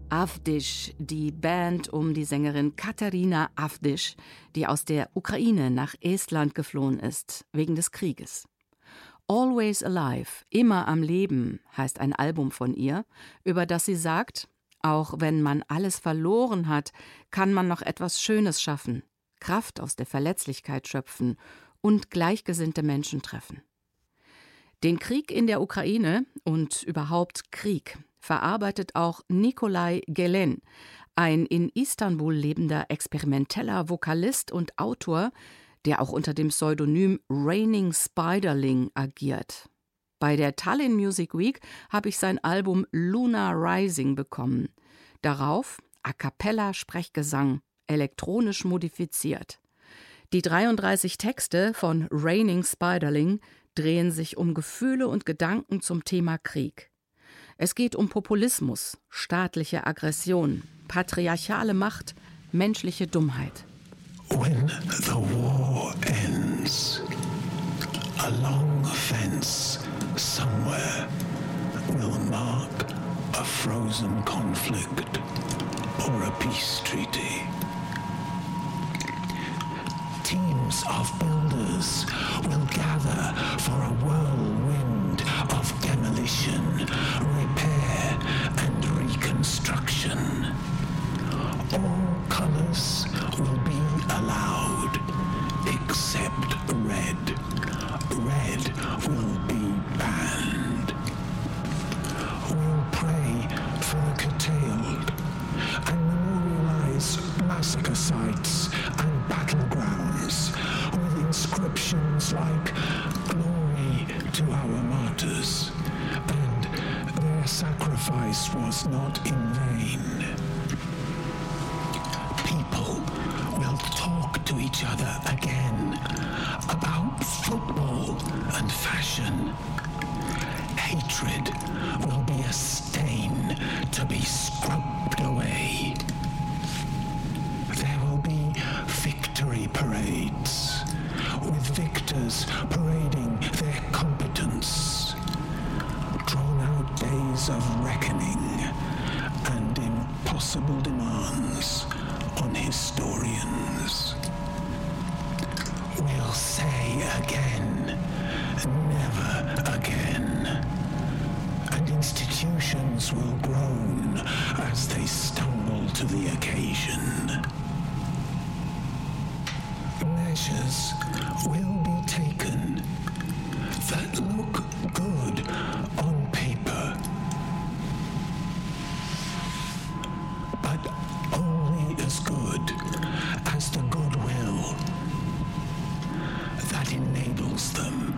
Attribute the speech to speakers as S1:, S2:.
S1: Avdish, die Band um die Sängerin Katerina Avdish, die aus der Ukraine nach Estland geflohen ist, wegen des Krieges. Always Alive, immer am Leben, heißt ein Album von ihr, über das sie sagt, auch wenn man alles verloren hat, kann man noch etwas Schönes schaffen, Kraft aus der Verletzlichkeit schöpfen und gleichgesinnte Menschen treffen. Den Krieg in der Ukraine und überhaupt Krieg verarbeitet auch Nikolai Gelen, ein in Istanbul lebender experimenteller Vokalist und Autor, der auch unter dem Pseudonym Raining Spiderling agiert. Bei der Tallinn Music Week habe ich sein Album Lunar Rising bekommen. Darauf A cappella Sprechgesang, elektronisch modifiziert. Die 33 Texte von Raining Spiderling drehen sich um Gefühle und Gedanken zum Thema Krieg. Es geht um Populismus, staatliche Aggression, patriarchale Macht, menschliche Dummheit.
S2: When the war ends, a long fence somewhere will mark a frozen conflict or a peace treaty. Teams of builders will gather for a whirlwind of demolition, repair and reconstruction. All colors will be allowed except red. Red will be banned. We'll pray for the curtailed and memorialize massacre sites and battlegrounds with inscriptions like "Glory to our martyrs" and "Their sacrifice was not in vain." People will talk to each other again about football and fashion. Hatred will be a stain to be scrubbed away. There will be victory parades, with victors parading their competence. Drawn-out days of reckoning and impossible demands on historians. We'll say again, never again. And institutions will groan as they stumble to the occasion. Measures will be taken that look good on paper, but only as good as the goodwill that enables them.